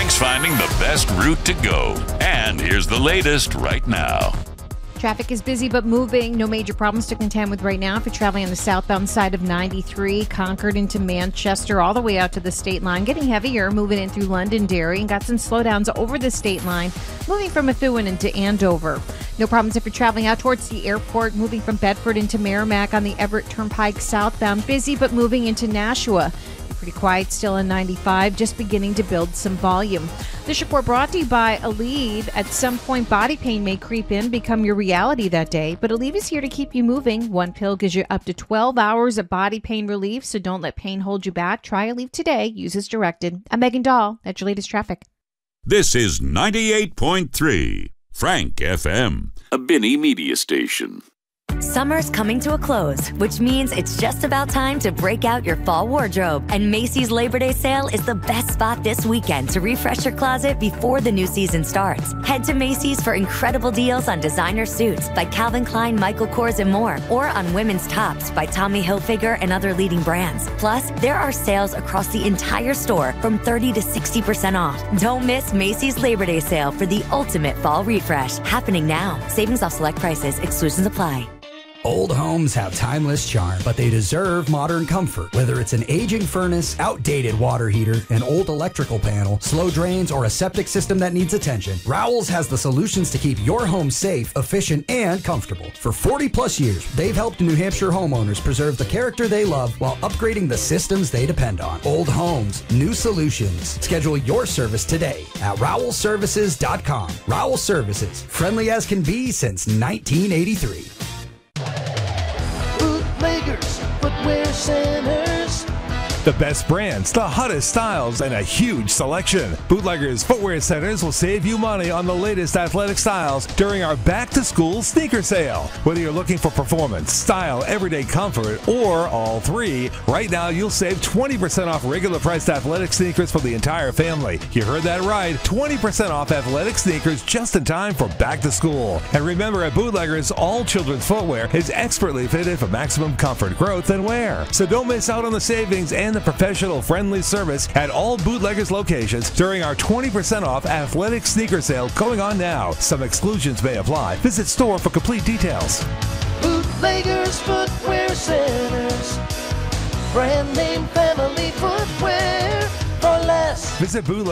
Frank's finding the best route to go. And here's the latest right now. Traffic is busy but moving. No major problems to contend with right now if you're traveling on the southbound side of 93, Concord into Manchester, all the way out to the state line. Getting heavier, moving in through Londonderry, and got some slowdowns over the state line, moving from Methuen into Andover. No problems if you're traveling out towards the airport, moving from Bedford into Merrimack on the Everett Turnpike southbound. Busy but moving into Nashua. Pretty quiet still in 95, just beginning to build some volume. This report brought to you by Aleve. At some point, body pain may creep in, become your reality that day, but Aleve is here to keep you moving. One pill gives you up to 12 hours of body pain relief, so don't let pain hold you back. Try Aleve today. Use as directed. I'm Megan Dahl. That's your latest traffic. This is 98.3 Frank FM, a Binney media station. Summer's coming to a close, which means it's just about time to break out your fall wardrobe. And Macy's Labor Day sale is the best spot this weekend to refresh your closet before the new season starts. Head to Macy's for incredible deals on designer suits by Calvin Klein, Michael Kors, and more, or on women's tops by Tommy Hilfiger and other leading brands. Plus, there are sales across the entire store from 30 to 60% off. Don't miss Macy's Labor Day sale for the ultimate fall refresh, happening now. Savings off select prices. Exclusions apply. Old homes have timeless charm, but they deserve modern comfort. Whether it's an aging furnace, outdated water heater, an old electrical panel, slow drains, or a septic system that needs attention, Rowell's has the solutions to keep your home safe, efficient, and comfortable. For 40 plus years, they've helped New Hampshire homeowners preserve the character they love while upgrading the systems they depend on. Old homes, new solutions. Schedule your service today at RowellServices.com. Rowell Services, friendly as can be since 1983. Bootleggers, footwear centers. The best brands, the hottest styles, and a huge selection. Bootleggers Footwear Centers will save you money on the latest athletic styles during our back-to-school sneaker sale. Whether you're looking for performance, style, everyday comfort, or all three, right now you'll save 20% off regular priced athletic sneakers for the entire family. You heard that right, 20% off athletic sneakers just in time for back to school. And remember, at Bootleggers, all children's footwear is expertly fitted for maximum comfort, growth, and wear. So don't miss out on the savings and the professional friendly service at all Bootleggers locations during our 20% off athletic sneaker sale going on now. Some exclusions may apply. Visit store for complete details. Bootleggers Footwear Centers. Brand name family footwear for less. Visit Bootleggers.